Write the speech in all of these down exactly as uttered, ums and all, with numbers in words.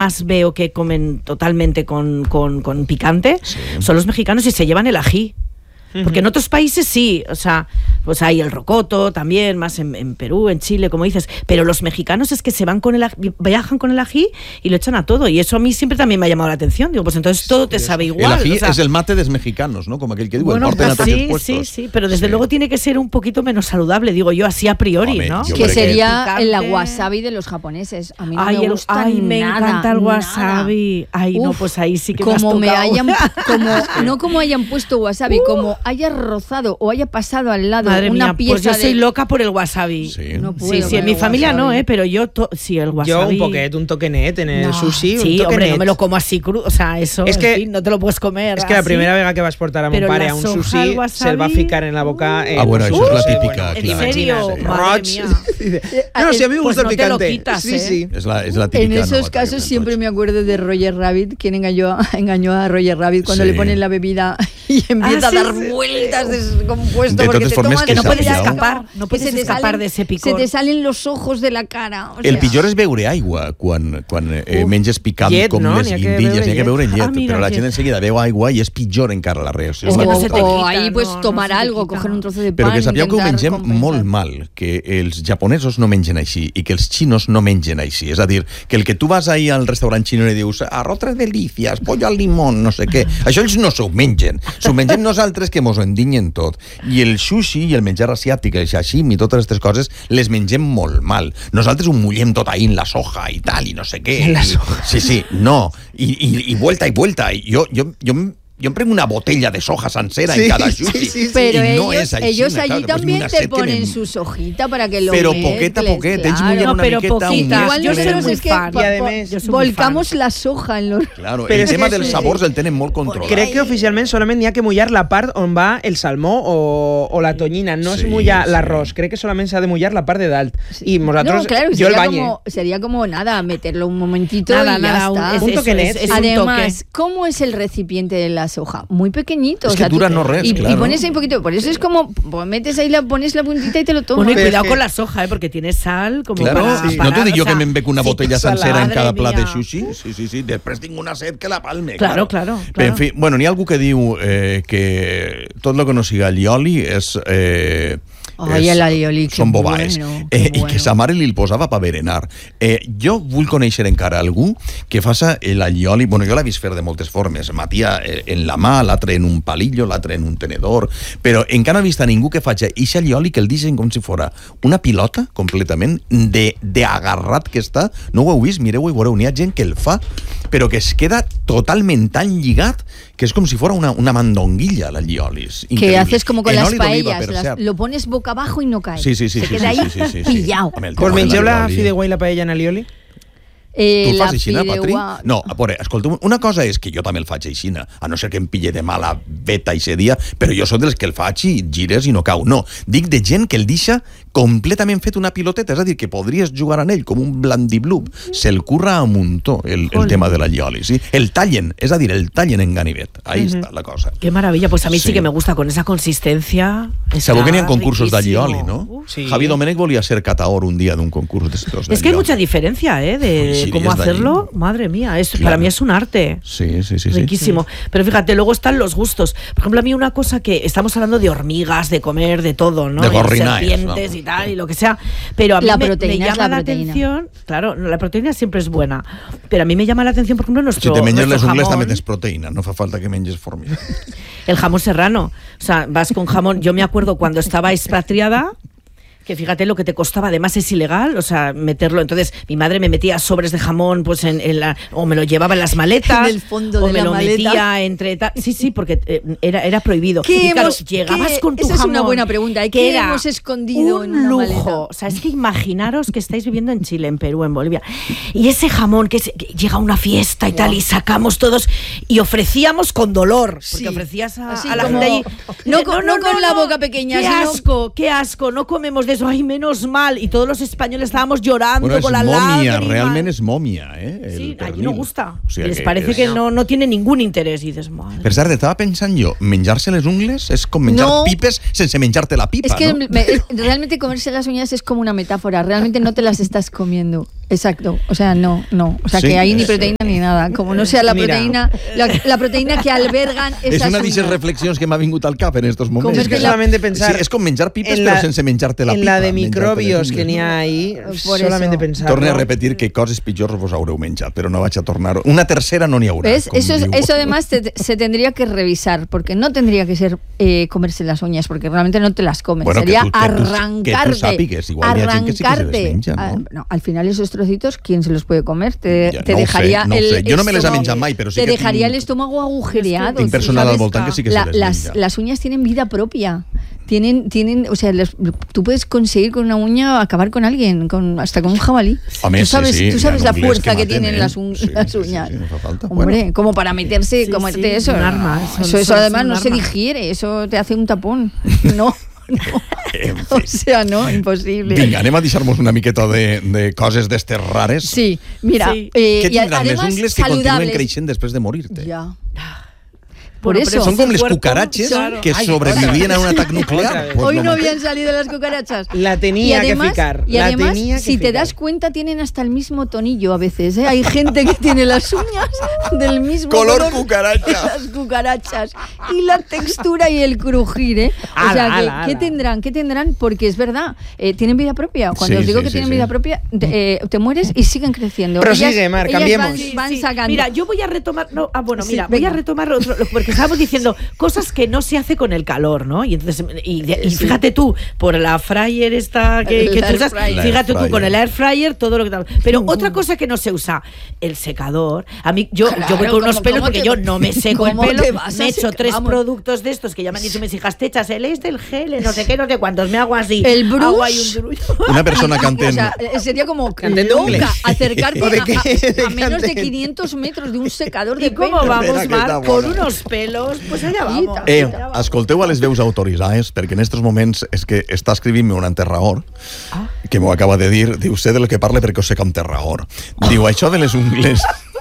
más veo que comen totalmente con, con, con picante sí. son los mexicanos y se llevan el ají. Porque en otros países sí, o sea, pues hay el rocoto también, más en, en Perú, en Chile, como dices, pero los mexicanos es que se van con el ají, viajan con el ají y lo echan a todo, y eso a mí siempre también me ha llamado la atención. Digo, pues entonces todo te sabe igual. El ají o sea, es el mate de los mexicanos, ¿no? Como aquel que digo, bueno, el norte pues de sí, puestos. sí, sí, pero desde sí. luego tiene que ser un poquito menos saludable, digo yo, así a priori, Hombre, ¿no? Que sería que... el wasabi de los japoneses. A mí no ay, me gusta el, ay, me nada, encanta el wasabi. Nada. Ay, Uf, no, pues ahí sí que como me, me hayan, como no como hayan puesto wasabi, uh. como haya rozado o haya pasado al lado Madre una mía, pieza pues yo de... soy loca por el wasabi. Sí, no puedo sí, sí en mi familia wasabi. no, ¿eh? Pero yo, to... sí, el wasabi. Yo un poquet, un toquenet en el no. sushi, sí, un toquenet. hombre, no me lo como así crudo, o sea, eso, es que, en fin, no te lo puedes comer Es que así. la primera vez que vas a portar a mon pare a un sushi, se va a ficar en la boca... Eh, ah, bueno, no eso sé, es la sé, típica. Bueno, ¿En serio? Madre mía. No, si a mí me gusta pues el picante. No te lo quitas, sí, ¿eh? sí. Es la, es la típica. En esos casos siempre me acuerdo de Roger Rabbit, quien engañó, engañó a Roger Rabbit cuando sí. le ponen la bebida y empieza ah, sí, a dar sí, vueltas sí. descompuesto de porque te tomas que no puedes ya, escapar, no puedes escapar salen, de ese picor. Se te salen los ojos de la cara. O el sea. pitjor és beure aigua quan, quan eh, menges picant llet, com no? les guindilles, n'hi ha que beure llet, ah, mira, però la gent llet. enseguida beu aigua i és pitjor encara la reacció. O, que no se te o quita, ahí pues no, tomar no algo, coger un trozo de pan. Però que sapigueu que ho mengem compensar. molt mal, que els japonesos no mengen així i que els xinos no mengen així. És a dir, que el que tu vas ahir al restaurant xino i dius arroz tres delicias, pollo al limón, no sé què, això ells no s'ho mengen. S'ho mengem nosaltres que mos ho endinyen tot. I el sushi i el menjar asiàtic, el sashimi i totes aquestes coses, les mengem molt mal. Nosaltres ho mullem tot ahí en la soja i tal, i no sé què. En la soja. Sí, sí, no. I, i, i vuelta i vuelta. I jo, jo, jo Yo me prendo una botella de soja sansera sí, en cada sushi. Sí, sí, sí. Pero y no ellos, es ellos China, allí claro, también pues te ponen su sojita para que lo pero mezcles. Pero poqueta a poqueta. Claro. Ells mullen no, una pero miqueta. Poquita. Igual yo nosotros es que fan. po, po, además, volcamos la soja en los... Claro, pero el tema dels sí. sabors el tenen molt controlat. Crec que oficialment solament n'hi ha que mullar la part on va el salmó o, o la tonyina, no sí, es mullar sí. l'arròs. Crec que solament s'ha de mullar la part de dalt. Sí. Y nosotros, no, claro, yo el bañe. Como, sería como nada, meterlo un momentito nada, y nada, ya un, está. Es, un eso, toquenet. es, es Además, un toque. ¿cómo es el recipiente de la soja? Muy pequeñito. Es o sea, que dura tú, no res, y, claro. y pones ahí un poquito. Por eso es como, pues, metes ahí, la pones la puntita y te lo tomas. Bueno, y cuidado que... con la soja, ¿eh? Porque tiene sal como claro, para, sí. para... No te digo yo o sea, que me embeco una sí, botella sansera en cada plat mía. de sushi. Sí, sí, sí. Després tinc una set que la palme. Claro, claro. claro, claro. En fi, bueno, n'hi ha algú que diu eh, que tot el que no siga allioli és... Eh, Ai, l'allioli, que són bobaes. bueno, eh, bueno. I que sa mare li el posava per berenar. Eh, jo vull conèixer encara algú que faça l'allioli... Bueno, jo l'he vist fer de moltes formes. Matia en la mà, l'altre en un palillo, l'altre en un tenedor, però encara no he vist a ningú que faci aquest allioli que el deixen com si fora una pilota completament de, de agarrat que està. No ho heu vist? Mireu-ho i veureu. N'hi ha gent que el fa, però que es queda totalment tan lligat que es como si fuera una, una mandonguilla la allioli. Que haces como con en las oli paellas, per las, cert. lo pones boca abajo y no cae. Sí, sí, sí. Se sí, queda sí, ahí sí, sí, sí, pillado. sí. Pues mengeu la fideuà i la paella en alioli? Eh, tu el la fas aixina, Patri? fideuà... No, a veure, escolta, una cosa és que jo també el faig aixina, a no ser que em pille de mala veta i dia, però jo soc dels que el faig i gires i no cau. No, dic de gent que el deixa completament fet una piloteta, és a dir, que podries jugar en ell com un blandiblup. Se'l curra a muntó el, el tema de l'allioli, sí? El tallen, és a dir, el tallen en ganivet. Ahí uh-huh. está la cosa. Qué maravilla, pues a mí sí, sí que me gusta con esa consistencia. Sabeu que n'hi ha concursos d'allioli, ¿no? Uh, sí. Javi Domènech volia ser cataor un dia d'un concurs d'estos. Es que hay mucha diferencia, ¿eh? De sí, cómo hacerlo. Madre mía, es, claro. Para mí es un arte. Sí, sí, sí. Riquísimo. Sí. Pero fíjate, luego están los gustos. Por ejemplo, a mí una cosa que estamos hablando de hormigas, de comer, de todo, ¿no? De gorrinaes, serpientes vamos. y tal, y lo que sea. Pero a mí la me, proteína me llama es la, la proteína. atención. Claro, la proteína siempre es buena. Pero a mí me llama la atención, por ejemplo, nuestro Si te menges les ungles jamón. també tens proteïna, no fa falta que menges formiga. El jamón serrano. O sea, vas con jamón. Yo me acuerdo cuando estaba expatriada, que fíjate lo que te costaba, además es ilegal, o sea, meterlo. Entonces, mi madre me metía sobres de jamón, pues en, en la, o me lo llevaba en las maletas, en el fondo o de me la lo maleta. metía entre ta... sí, sí, porque eh, era, era prohibido. ¿Qué y claro, hemos, llegabas qué, con tu esa jamón. es una buena pregunta. ¿Qué que era hemos escondido un en una lujo. maleta? O sea, es que imaginaros que estáis viviendo en Chile, en Perú, en Bolivia, y ese jamón que, es, que llega a una fiesta y wow. tal, y sacamos todos y ofrecíamos con dolor, porque sí. ofrecías a, Así a la como, gente ahí. no, no, no, no con no, la boca pequeña, qué sino... asco, qué asco, no comemos de eso, ay, menos mal. Y todos los españoles estábamos llorando bueno, con la momia, lágrima. realment és momia, eh? El sí, pernil. allí no gusta. O sigui Les que parece és... que no, no tiene ningún interés. Y dices, madre. Per cert, estava pensant jo, menjar-se les ungles és com menjar no. pipes sense menjar-te la pipa, es que ¿no? me, realmente comerse las uñas es como una metáfora, realmente no te las estás comiendo. Exacto, o sea, no, no, o sea, Sí, que hay ni es- proteína ni nada, como no sea la Mira. proteína, la, la proteína que albergan esas És una d'aquestes uñas. reflexions que m'ha vingut al cap en estos moments. Es que solamente pensar Sí, és com menjar pipes en però la- sense menjar-te la en pipa. la de menjar-te microbios les que ungles. n'hi ha ahí, Por solamente eso. pensar. Torne a repetir que coses pitjors vos haureu menjat, però no vaig a tornar... Una tercera no n'hi haurà. ¿Ves? com Eso, es- diu. eso además te- se tendría que revisar, porque no tendría que ser eh, comerse las uñas, porque realmente no te las comes. Bueno, que Sería tú- que tú- arrancarte. que tú sapigues, igual hi ha gent que sí que se les menja, ¿no? Ah, no, al final esos trocitos, ¿quién se los puede comer? Te, Ya, te no ho dejaría sé, no ho el sé. Jo no me les he estómago- menjat mai, però sí te que dejaría tinc- el estómago agujereado. Tinc personal ¿sabes? al voltant que sí que La- se les las, menja. las uñas tienen vida propia. Tienen, tienen, o sea, les- tú puedes conseguir con una uña acabar con alguien, con, hasta con un jabalí. Home, tú sí, sabes, sí, tú hi sabes ha la ungles fuerza que que, maten, tienen ¿eh? las, un- Sí, las sí, sí, uñas. sí, no fa falta. Hombre, Bueno. como para meterse, Sí, comerte sí, eso. un arma, son- eso, eso son- además son no un se arma. digiere, eso te hace un tapón. No, no. En O fi. sea, no, imposible. Vinga, anem a deixar-nos una miqueta de, de coses d'estes rares. Sí, mira, Sí. eh, Què y tindran les además ungles que continuen saludables. creixent després de morir-te? Ya. Por Bueno, pero eso. Són com el les cuerpo, cucaraches claro. que Ay, sobrevivien a un atac Otra nuclear. vez. Pues Hoy lo no mateix. habían salido las cucarachas. La tenía que ficar, Y la además, tenía que si te ficar. das cuenta, tienen hasta el mismo tonillo a veces. ¿eh? Hay gente que tiene las uñas del mismo Color cucaracha. que las cucarachas. Y la textura y el crujir, ¿eh? O Ala, sea, que, ala, ¿qué ala. tendrán? ¿Qué tendrán? Porque es verdad, eh, tienen vida propia. Cuando Sí, os digo sí, que sí, tienen sí. vida propia, te, eh, te mueres y siguen creciendo. Prosigue, Ellas- Mar, ellas cambiemos. Van, Sí, van sí. sacando. Mira, yo voy a retomar. No, ah, bueno, Sí, mira, voy venga. a retomar otro, lo- porque estábamos diciendo cosas que no se hace con el calor, ¿no? Y entonces, y, de- y Sí. fíjate tú, por la fryer esta que, El que tú air usas, fryer. fíjate El tú air con fryer. el air fryer, todo lo que tal. Pero otra cosa que no se usa, el secador. A mí, yo, Claro, yo voy con unos ¿cómo- pelos cómo porque te- yo no me seco el cómo pelo. te vas a Me he hecho secar? tres Vamos. productos de estos que ya me han dicho mis hijas, te echas el este, el gel, el no sé qué, no sé cuántos. Me hago así. El brush. Agua y un brush. Una persona que O entén... sea, eh, sería como Cantando loca inglés. acercarte ¿O de a, qué? a- a ¿De menos de canten? quinientos metros de un secador de ¿Y cómo pelo. vamos, Espera, que Mar? está Con buena. unos pelos, pues allá vamos. Eh, allá vamos. escolteu a les veus autoritzades, perquè en estos moments és que està escrivint-me un enterrador Ah. que m'ho acaba de dir, diu, sé de lo que parle perquè ho sé com terrador. Diu, això de les ungles...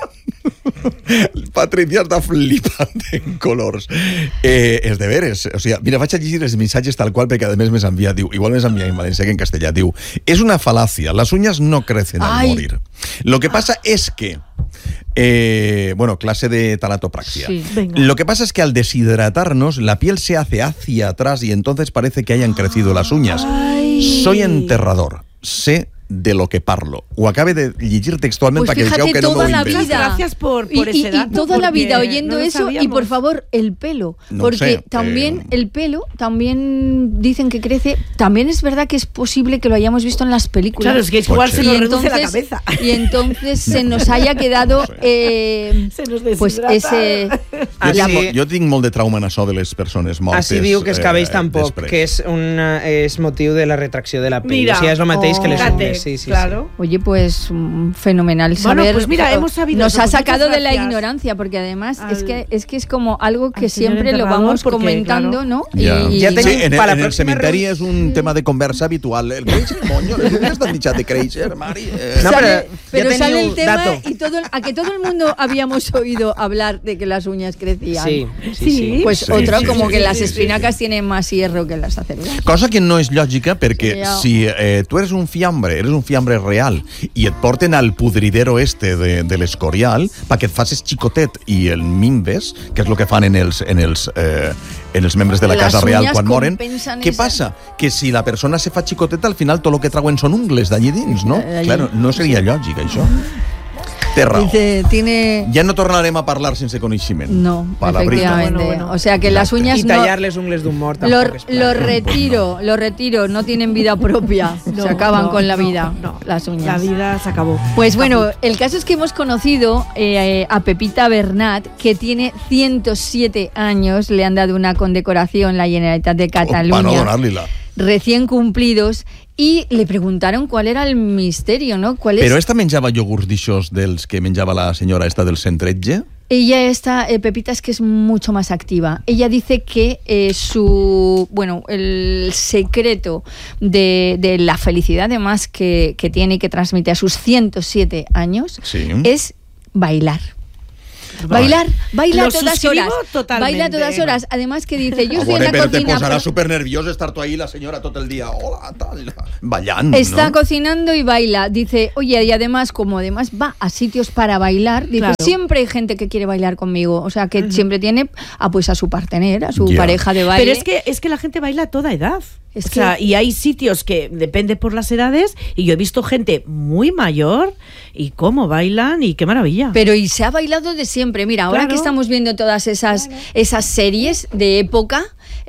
El Patricia està flipant en colors. Eh, és de veres. O sigui, mira, vaig a llegir els missatges tal qual, perquè a més m'és enviat, diu, igual m'és enviat en valencià que en castellà, diu, és una falacia, las uñas no crecen al Ay. morir. Lo que pasa es que Eh, bueno, clase de talatopraxia. Sí, venga. Lo que pasa es que al deshidratarnos, la piel se hace hacia atrás y entonces parece que hayan crecido las uñas. Ay. Soy enterrador. Sé de lo que parlo. Ho acabe de llegir textualment Pues perquè veieu fíjate, que no toda m'ho la invento. vida. Gracias por- por y, ese y- y dato, toda la porque vida oyendo no lo eso. Y sabíamos. por favor, el pelo. No porque sé, también eh, el pelo, también dicen que crece. También es verdad que es posible que lo hayamos visto en las películas. Claro, es que igual Pues se sí. nos y reduce la entonces, cabeza. y entonces se nos haya quedado eh, Se nos pues deshidrata. ese Jo, Así- tinc, jo tinc molt de trauma en això de les persones mortes. Així diu que els cabells eh, tampoc, després. que és, una, és motiu de la retracció de la pell. Mira. O sigui, és el mateix Oh. que les Fíjate, ungles. Sí, sí, claro. Oye, pues mm, fenomenal Bueno, saber. pues mira, hemos sabido Nos eso, ha pues sacado muchas de la gracias ignorancia, porque además es al- que es que es como algo que al señor siempre lo enterrador, vamos porque, comentando, claro. ¿no? Ja. Y, Ja Sí, tenim- en, el, para la en el próxima cementeri reunió- és un tema de conversa habitual. El creixer, moño, les ungles t'han deixat de creixer, Mari. Eh, No, sale, pero ya pero tenía sale un el tema dato. y todo a que todo el mundo habíamos oído hablar de que las uñas crecían. Sí, sí, Sí. sí. Pues Sí, otro sí, como sí, que sí, las sí, espinacas tienen más hierro que las acelgas. Cosa que no és lògica perquè Sí, ja. si eh, tu eres un fiambre, eres un fiambre real i et porten al pudridero este de, de l'Escorial perquè et facis xicotet i el minves, que és el que fan en els, en els, eh, en els membres de la Las Casa Real uñas quan moren. compensan Què esa- passa? Que si la persona se fa xicotet, al final tot el que trauen són ungles d'allí dins, no? Eh, allí. Claro, no seria lògic, això. Té raó. Dice, tiene Ja no tornarem a parlar sense coneixement. no, Palabrita. efectivamente. Bueno, bueno. O sea que las uñas Y no tallar les ungles d'un mort Lo, tampoc és plan. lo retiro, lo retiro, no tienen vida propia, No, se acaban no, con la no, vida, no. las uñas. La vida se acabó. Pues bueno, el caso es que hemos conocido eh, a Pepita Bernat, que tiene ciento siete años, le han dado una condecoración la Generalitat de Para no Cataluña, donar-li-la. recién cumplidos, y le preguntaron cuál era el misterio, ¿no? ¿Cuál es? Però esta menjava iogurts d'aixòs dels que menjava la senyora esta del cent tretze? Ella está, eh, Pepita es que es mucho más activa. Ella dice que eh, su, bueno, el secreto de, de la felicidad además que, que tiene y que transmite a sus ciento siete años Sí. es bailar. Bailar, baila Lo todas suscribo horas. totalmente. Baila todas horas. Además que dice, yo Ah, estoy bueno, en la pero te cocina. posarà pero- súper nerviós estar tu ahí la senyora tot el dia, hola, tal, ballant, Está ¿no? cocinando y baila. Dice, oye, y además, como además va a sitios para bailar, dice, Claro. siempre hay gente que quiere bailar conmigo. O sea, que uh-huh. siempre tiene a, pues, a su partener, a su Yeah. pareja de baile. Pero es que, es que la gente baila a toda edad. Es o sea, que- y hay sitios que depende por las edades, y yo he visto gente muy mayor y cómo bailan y qué maravilla. Pero y se ha bailado de siempre. Mira, ahora Claro. que estamos viendo todas esas, esas series de época,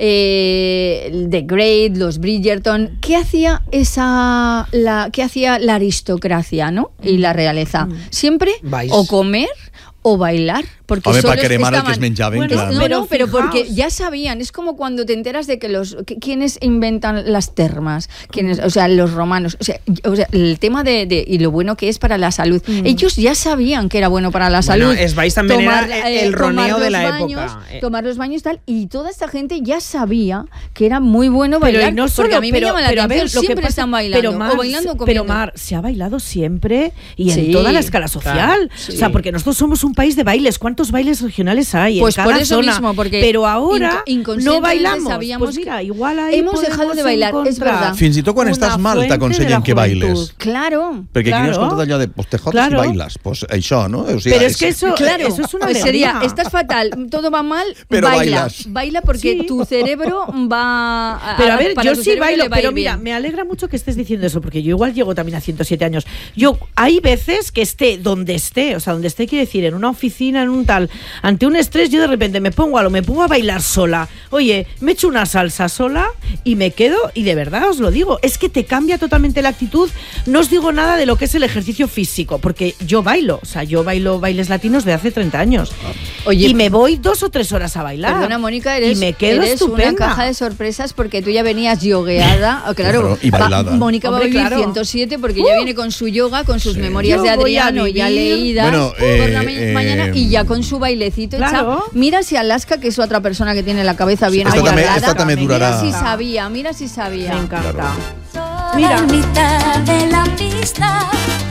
eh, The Great, los Bridgerton, ¿qué hacía esa la qué hacía la aristocracia, ¿no? Y la realeza. Siempre Vais. o comer o bailar, porque Home, solo pa cremar el que es estaban- menjaven, Bueno, clar. No, Pero no, pero fijaos. porque ya sabían, es como cuando te enteras de que los que, quiénes inventan las termas, quiénes, o sea, los romanos, o sea, y- o sea, el tema de, de y lo bueno que es para la salud. Ellos ya sabían que era bueno para la Bueno, salud. Esbais también era eh, el roneo tomar de los la baños, época. Eh. tomar los baños tal, y toda esta gente ya sabía que era muy bueno Pero bailar, y no porque solo, a mí pero, me llama la pero a atención, ver, lo que siempre pasa- están bailando, pero Mar, o bailando o pero comiendo. Mar, se ha bailado siempre y Sí, en toda la escala social. claro, sí. O sea, porque nosotros somos un país de bailes. ¿Cuántos bailes regionales hay Pues en por cada eso zona? mismo, porque pero ahora inco- no inconscientemente bailamos. sabíamos Pues mira, que igual ahí hemos dejado podemos de bailar, es encontrar verdad. Fins i tot quan una estàs mal fuente t'aconsellen de la que bailes. juventud. Claro. Perquè aquí no has Claro. contat allò de, pues te jodes Claro. y bailas. Pues això, no? O sigui, Pero es que eso, Claro, eso es una pues sería, alegría. estás fatal, todo va mal, Pero baila, bailas. baila porque Sí. tu cerebro va a, Pero a ver, para yo tu sí cerebro bailo, le va a ir pero mira, bien. me alegra mucho que estés diciendo eso, porque yo igual llego también a ciento siete años. Yo, hay veces que esté donde esté, o sea, donde esté quiere decir, en una oficina, en un tal, ante un estrés, yo de repente me pongo a lo, me pongo a bailar sola. Oye, me echo una salsa sola y me quedo, y de verdad os lo digo, es que te cambia totalmente la actitud. No os digo nada de lo que es el ejercicio físico, porque yo bailo, o sea, yo bailo bailes latinos de hace treinta años. Oye, y me voy dos o tres horas a bailar. Perdona, Mónica, eres, y me quedo eres estupenda. una caja de sorpresas porque tú ya venías yogueada. Oh, claro, Claro, y va- bailada. Mónica va a Hombre, vivir claro. ciento siete porque ya viene con su yoga, con sus Sí. memorias Yo de voy a Adriano ya vivir. leídas Bueno, por la eh, ma- eh, mañana y ya con su bailecito hecha. Claro. Mira si Alaska, que es otra persona que tiene la cabeza bien Esta també, aguardada. esta també durarà... Mira si sabía, mira si sabía. Me encanta. Claro. Mira. Mitad de la pista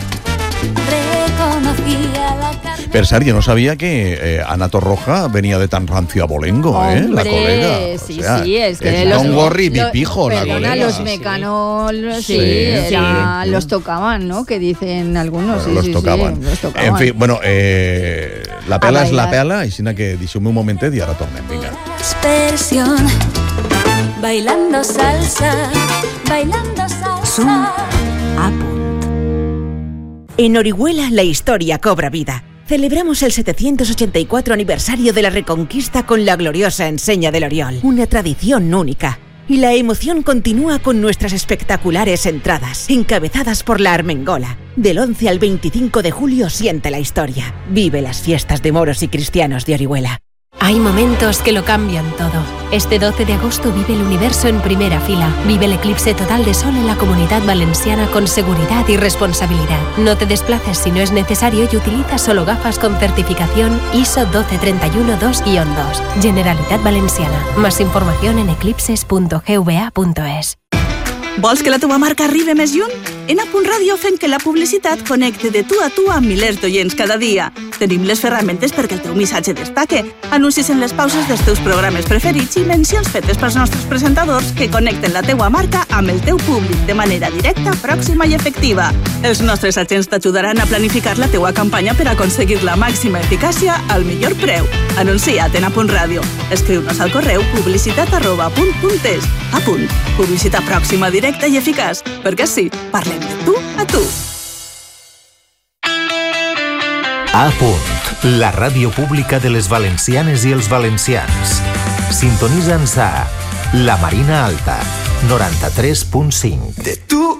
reconocía la carne. Per cert, jo no sabia que eh, Ana Torroja venia de tan rancio a Bolengo, ¿eh? La Hombre, colega. O sí, sea, sí, es que es los, Don Gorri lo- Bipijo, la perdona, colega. los mecanos, sí, Sí, era- sí. los tocaban, ¿no? Que dicen algunos, sí, los sí, sí, tocaban. los tocaban. En fi, bueno, eh, la pela A és la bailar. pela, així que deixeu-me un momentet i ara tornem, vinga. Dispersión, bailando salsa, bailando salsa. En Orihuela la historia cobra vida. Celebramos el setecientos ochenta y cuatro aniversario de la Reconquista con la gloriosa enseña del Oriol, una tradición única. Y la emoción continúa con nuestras espectaculares entradas, encabezadas por la Armengola. Del once al veinticinco de julio siente la historia. Vive las fiestas de moros y cristianos de Orihuela. Hay momentos que lo cambian todo. Este doce de agosto vive el universo en primera fila. Vive el eclipse total de sol en la Comunidad Valenciana con seguridad y responsabilidad. No te desplaces si no es necesario y utiliza solo gafas con certificación I S O doce treinta y uno dos guion dos. Generalitat Valenciana. Más información en eclipses punto g v a punto es. Vols que la teva marca arribi més lluny? En A Punt Ràdio fem que la publicitat connecte de tu a tu amb milers d'oients cada dia. Tenim les ferramentes perquè el teu missatge destaque, anuncis en les pauses dels teus programes preferits i mencions fetes pels nostres presentadors que connecten la teua marca amb el teu públic de manera directa, pròxima i efectiva. Els nostres agents t'ajudaran a planificar la teua campanya per aconseguir la màxima eficàcia al millor preu. Anuncia't en A Punt Ràdio. Escriu-nos al correu publicitat arroba apunt punt es. A Punt. Publicitat pròxima, directa i eficaç. Perquè sí, parlem de tu a tu. A Punt, la ràdio pública de les valencianes i els valencians. Sintonitza'ns a La Marina Alta, noranta-tres punt cinc. De tu